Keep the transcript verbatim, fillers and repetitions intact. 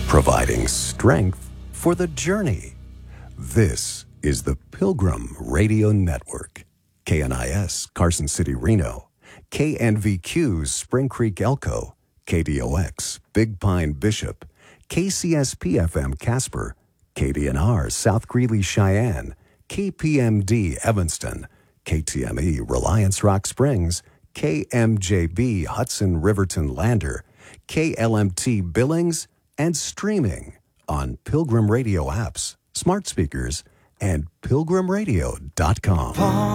providing strength for the journey. This is the Pilgrim Radio Network. K N I S, Carson City, Reno. K N V Q's Spring Creek, Elko. K D O X, Big Pine, Bishop. K C S P F M, Casper. K D N R, South Greeley, Cheyenne. K P M D, Evanston. K T M E, Reliance Rock Springs. K M J B, Hudson Riverton, Lander. K L M T, Billings. And streaming on Pilgrim Radio apps, smart speakers, and pilgrim radio dot com.